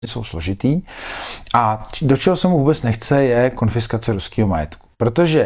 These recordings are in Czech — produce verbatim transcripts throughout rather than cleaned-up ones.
jsou složitý. A do čeho se mu vůbec nechce, je konfiskace ruského majetku. Protože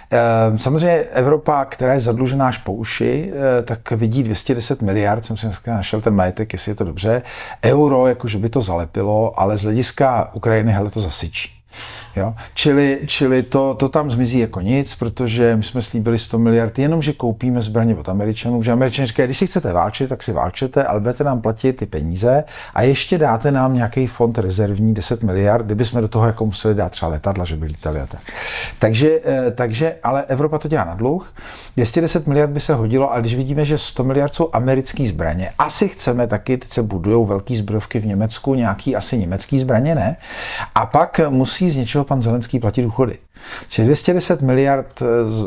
e, samozřejmě Evropa, která je zadlužená až po uši, e, tak vidí dvě stě deset miliard, jsem si dneska našel ten majetek, jestli je to dobře, euro, jakože by to zalepilo, ale z hlediska Ukrajiny, hele, to zasyčí. Jo? Čili, čili to, to tam zmizí jako nic, protože my jsme slíbili sto miliard, jenom že koupíme zbraně od Američanů, že Američané říkají, když si chcete válčit, tak si válčete, ale budete nám platit ty peníze a ještě dáte nám nějaký fond rezervní deset miliard, kdyby jsme do toho jako museli dát třeba letadla, že by lítali a tak. Takže, takže, ale Evropa to dělá na dluh, dvě stě deset miliard by se hodilo, ale když vidíme, že sto miliard jsou americké zbraně, asi chceme taky, teď se budujou velký zbrojovky v Německu, nějaký asi německý zbraně, ne? A pak musí z něčeho pan Zelenský platit důchody. Čili dvě stě deset miliard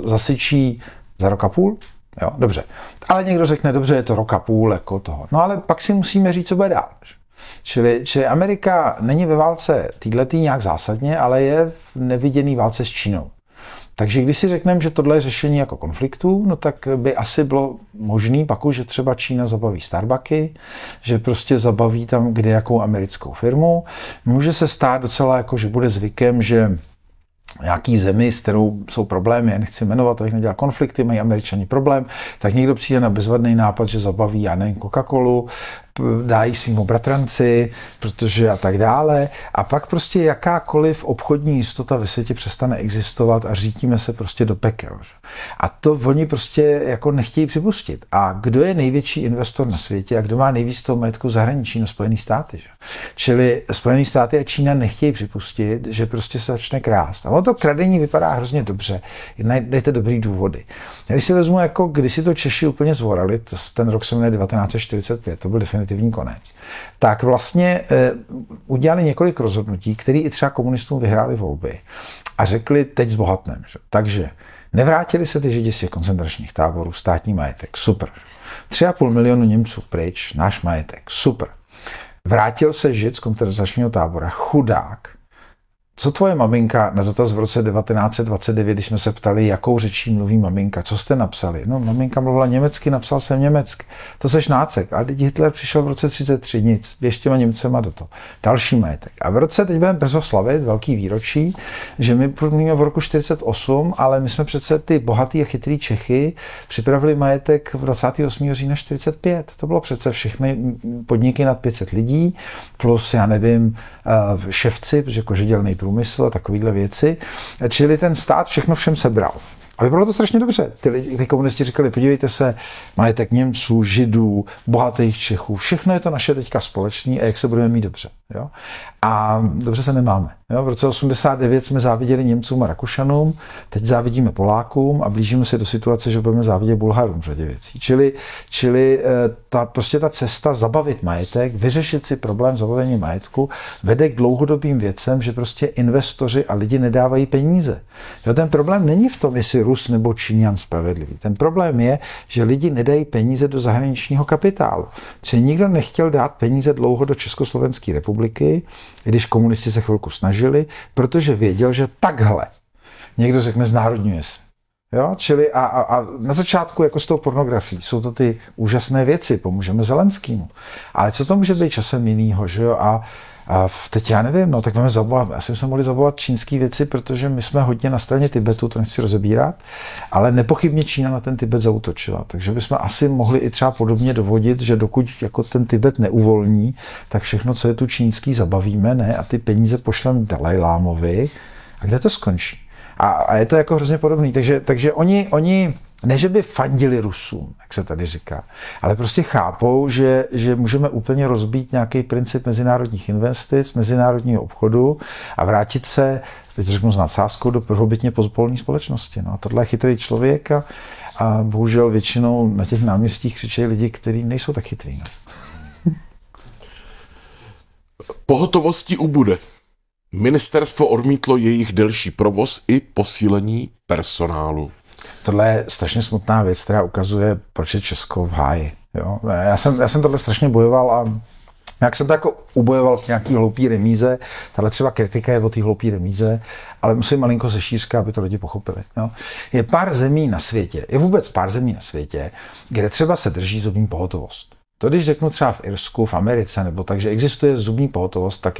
zasyčí za rok a půl? Jo, dobře. Ale někdo řekne, dobře, je to rok a půl jako toho. No ale pak si musíme říct, co bude dál. Čili, čili Amerika není ve válce týhletý nějak zásadně, ale je v neviděný válce s Čínou. Takže když si řekneme, že tohle je řešení jako konfliktu, no tak by asi bylo možný pak už, že třeba Čína zabaví Starbucky, že prostě zabaví tam kde jakou americkou firmu. Může se stát docela jako, že bude zvykem, že nějaký zemi, s kterou jsou problémy, já nechci jmenovat, to jich nedělá konflikty, mají Američani problém, tak někdo přijde na bezvadný nápad, že zabaví, já nevím, Coca-Colu, dají svýmu bratranci, protože a tak dále. A pak prostě jakákoliv obchodní jistota ve světě přestane existovat a řítíme se prostě do pekel. Že? A to oni prostě jako nechtějí připustit. A kdo je největší investor na světě a kdo má nejvíc toho majetku v zahraničí? No Spojený státy. Že? Čili Spojený státy a Čína nechtějí připustit, že prostě se začne krást. A ono to kradení vypadá hrozně dobře. Najdete dobrý důvody. Když si vezmu, jako když si to Češi úplně zvorali, ten rok se jmenuje devatenáct set čtyřicet pět, to byl definitivní konec, tak vlastně e, udělali několik rozhodnutí, které i třeba komunistům vyhráli volby a řekli, teď zbohatneme. Takže nevrátili se ty Židi z těch koncentračních táborů, státní majetek, super. Tři a půl milionu Němců pryč, náš majetek, super. Vrátil se Žid z koncentračního tábora, chudák. Co tvoje maminka, na dotaz v roce devatenáct set dvacet devět, když jsme se ptali, jakou řečí mluví maminka, co jste napsali? No, maminka mluvila německy, napsal jsem německy. To seš nácek. A teď Hitler přišel v roce třicet tři, nic, běž těma Němcema do toho. Další majetek. A v roce, teď budeme brzo slavit, velký výročí, že my mluvíme v roku čtyřicet osm, ale my jsme přece ty bohatý a chytrý Čechy připravili majetek v dvacátého osmého října čtyřicet pět. To bylo přece všechny podniky nad pět set lidí, plus, já nevím, ševci, protože kožedělnej průmysl a takovýhle věci. Čili ten stát všechno všem sebral. A vypadalo to strašně dobře. Ty, lidi, ty komunisti říkali, podívejte se, majetek Němců, Židů, bohatých Čechů, všechno je to naše teďka společný a jak se budeme mít dobře. Jo? A dobře se nemáme. Jo? V roce osmdesát devět jsme záviděli Němcům a Rakušanům, teď závidíme Polákům a blížíme se do situace, že budeme závidět Bulharům v řadě věcí. Čili, čili ta, prostě ta cesta zabavit majetek, vyřešit si problém zabavení majetku, vede k dlouhodobým věcem, že prostě investoři a lidi nedávají peníze. Jo? Ten problém není v tom, jestli Rus nebo Číňan spravedlivý. Ten problém je, že lidi nedají peníze do zahraničního kapitálu. Čili nikdo nechtěl dát peníze dlouho do Československé republiky, když komunisti se chvilku snažili, protože věděl, že takhle někdo řekne znárodňuje se. Jo? Čili a, a, a na začátku jako s tou pornografií jsou to ty úžasné věci, pomůžeme Zelenskému. Ale co to může být časem jinýho, že jo? A A teď já nevím, no tak máme zabavovat, asi jsme mohli zabavovat čínské věci, protože my jsme hodně na straně Tibetu, to nechci rozebírat, ale nepochybně Čína na ten Tibet zaútočila, takže bychom asi mohli i třeba podobně dovodit, že dokud jako ten Tibet neuvolní, tak všechno, co je tu čínský, zabavíme, ne, a ty peníze pošleme Dalajlámovi, a kde to skončí? A, a je to jako hrozně podobný, takže, takže oni, oni ne, že by fandili Rusům, jak se tady říká, ale prostě chápou, že, že můžeme úplně rozbít nějaký princip mezinárodních investic, mezinárodního obchodu a vrátit se, teď řeknu s nadsázkou, do prvobytně pozpolní společnosti. No a tohle je chytrý člověk a, a bohužel většinou na těch náměstích křičejí lidi, kteří nejsou tak chytrý. No. Pohotovosti ubude. Ministerstvo odmítlo jejich delší provoz i posílení personálu. Tohle je strašně smutná věc, která ukazuje, proč je Česko v háji. Jo? Já, jsem, já jsem tohle strašně bojoval a jak jsem to jako ubojoval k nějaký hloupý remíze, tahle třeba kritika je o té hloupý remíze, ale musím malinko ze šířka, aby to lidi pochopili. Jo? Je pár zemí na světě, je vůbec pár zemí na světě, kde třeba se drží zubní pohotovost. To, když řeknu třeba v Irsku, v Americe, nebo takže existuje zubní pohotovost, tak